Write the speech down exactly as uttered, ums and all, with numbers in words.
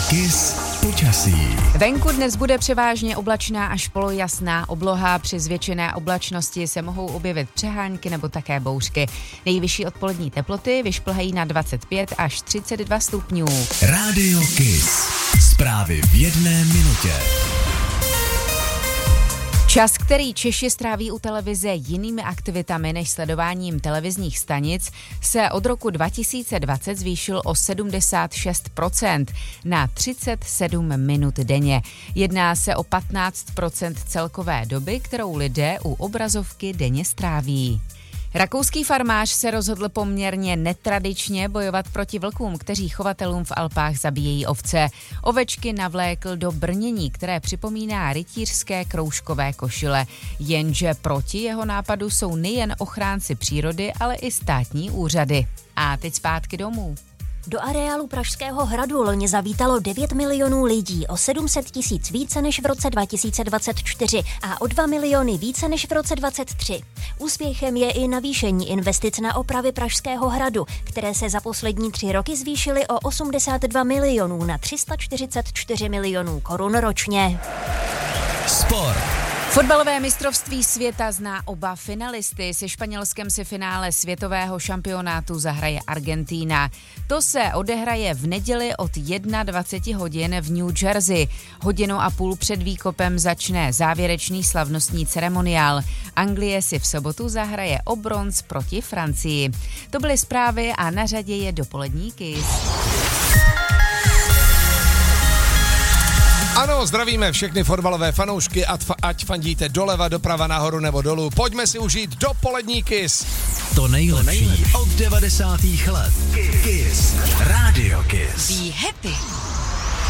Kiss počasí. Venku dnes bude převážně oblačná až polojasná obloha. Při zvětšené oblačnosti se mohou objevit přehánky nebo také bouřky. Nejvyšší odpolední teploty vyšplhají na dvacet pět až třicet dva stupňů. Rádio Kiss. Zprávy v jedné minutě. Čas, který Češi stráví u televize jinými aktivitami než sledováním televizních stanic, se od roku dva tisíce dvacet zvýšil o sedmdesát šest procent na třicet sedm minut denně. Jedná se o patnáct procent celkové doby, kterou lidé u obrazovky denně stráví. Rakouský farmář se rozhodl poměrně netradičně bojovat proti vlkům, kteří chovatelům v Alpách zabíjejí ovce. Ovečky navlékl do brnění, které připomíná rytířské kroužkové košile. Jenže proti jeho nápadu jsou nejen ochránci přírody, ale i státní úřady. A teď zpátky domů. Do areálu Pražského hradu loni zavítalo devět milionů lidí, o sedm set tisíc více než v roce dva tisíce dvacet čtyři a o dva miliony více než v roce dvacet tři. Úspěchem je i navýšení investic na opravy Pražského hradu, které se za poslední tři roky zvýšily o osmdesát dva milionů na tři sta čtyřicet čtyři milionů korun ročně. Sport. Fotbalové mistrovství světa zná oba finalisty. Se Španělskem si finále světového šampionátu zahraje Argentína. To se odehraje v neděli od dvacet jedna hodin v New Jersey. Hodinu a půl před výkopem začne závěrečný slavnostní ceremoniál. Anglie si v sobotu zahraje o bronz proti Francii. To byly zprávy a na řadě je dopolední Kiss. Ano, zdravíme všechny fotbalové fanoušky, ať fandíte doleva, doprava, nahoru nebo dolů. Pojďme si užít dopolední Kiss. To nejlepší od devadesátých let. Kiss. Rádio Kiss. Be happy.